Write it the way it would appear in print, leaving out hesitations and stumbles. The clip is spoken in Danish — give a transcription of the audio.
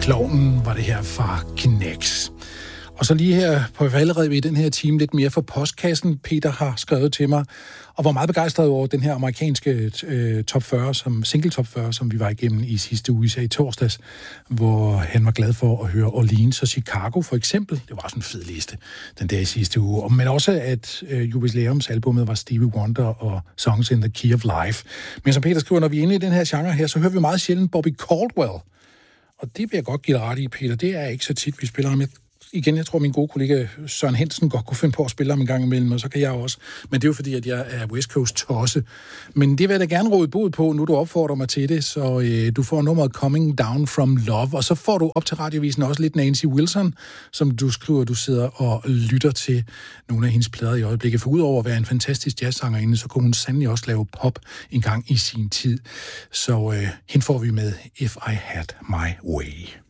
Klovnen var det her fra Knex. Og så lige her på faldered i den her time lidt mere for postkassen. Peter har skrevet til mig, og var meget begejstret over den her amerikanske top 40, single top 40, som vi var igennem i sidste uge, i torsdags, hvor han var glad for at høre Orleans og Chicago for eksempel. Det var også en fed liste, den der i sidste uge. Men også, at jubilæumsalbummet var Stevie Wonder og Songs in the Key of Life. Men som Peter skriver, når vi er inde i den her genre her, så hører vi meget sjældent Bobby Caldwell. Og det vil jeg godt give dig ret i, Peter. Det er ikke så tit, vi spiller ham. Jeg tror, min gode kollega Søren Hansen godt kunne finde på at spille ham en gang imellem, og så kan jeg også. Men det er jo fordi, at jeg er West Coast tosse. Men det vil jeg da gerne råde bod på, nu du opfordrer mig til det, så du får nummeret Coming Down From Love, og så får du op til radiovisen også lidt Nancy Wilson, som du skriver, du sidder og lytter til nogle af hendes plader i øjeblikket. For udover at være en fantastisk jazzsangerinde, så kunne hun sandelig også lave pop en gang i sin tid. Så hende får vi med If I Had My Way.